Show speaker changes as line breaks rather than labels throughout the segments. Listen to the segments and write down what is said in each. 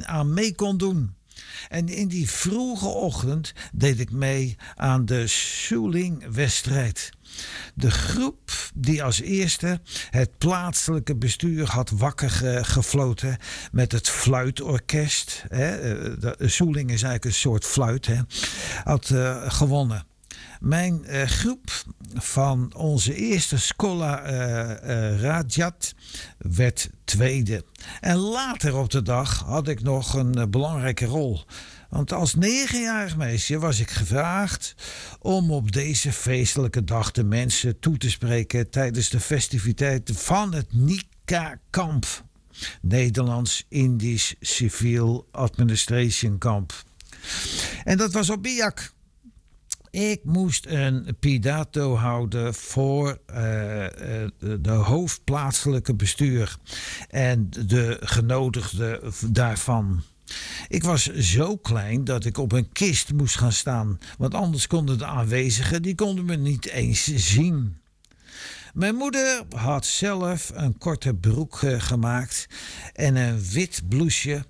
aan mee kon doen. En in die vroege ochtend deed ik mee aan de Soeling-wedstrijd. De groep die als eerste het plaatselijke bestuur had wakker gefloten met het fluitorkest. De Soeling is eigenlijk een soort fluit. Had gewonnen. Mijn groep van onze eerste Schola Rajat werd tweede. En later op de dag had ik nog een belangrijke rol. Want als 9-jarig meisje was ik gevraagd om op deze feestelijke dag de mensen toe te spreken tijdens de festiviteiten van het NICA-kamp. Nederlands-Indisch Civiel Administration Kamp. En dat was op Biak. Ik moest een pidato houden voor de hoofdplaatselijke bestuur en de genodigden daarvan. Ik was zo klein dat ik op een kist moest gaan staan, want anders konden de aanwezigen die konden me niet eens zien. Mijn moeder had zelf een korte broek gemaakt en een wit blouseje,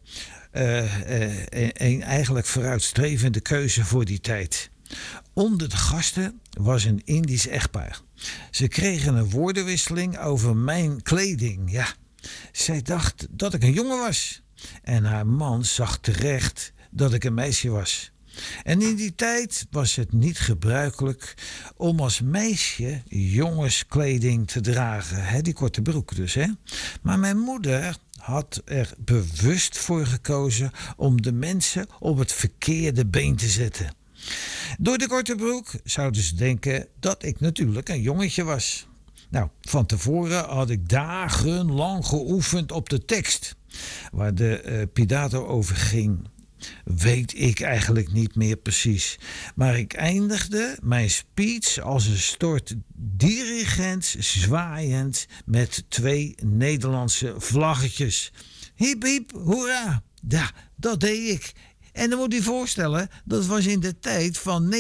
een eigenlijk vooruitstrevende keuze voor die tijd. Onder de gasten was een Indisch echtpaar. Ze kregen een woordenwisseling over mijn kleding. Ja, zij dacht dat ik een jongen was. En haar man zag terecht dat ik een meisje was. En in die tijd was het niet gebruikelijk om als meisje jongenskleding te dragen. Die korte broek dus. Maar mijn moeder had er bewust voor gekozen om de mensen op het verkeerde been te zetten. Door de korte broek zouden ze denken dat ik natuurlijk een jongetje was. Nou, van tevoren had ik dagenlang geoefend op de tekst. Waar de pidato over ging, weet ik eigenlijk niet meer precies. Maar ik eindigde mijn speech als een soort dirigent zwaaiend met 2 Nederlandse vlaggetjes. Hiep, hiep, hoera! Ja, dat deed ik. En dan moet u voorstellen, dat was in de tijd van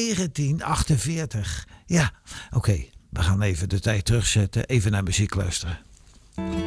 1948. Ja, oké, we gaan even de tijd terugzetten, even naar muziek luisteren.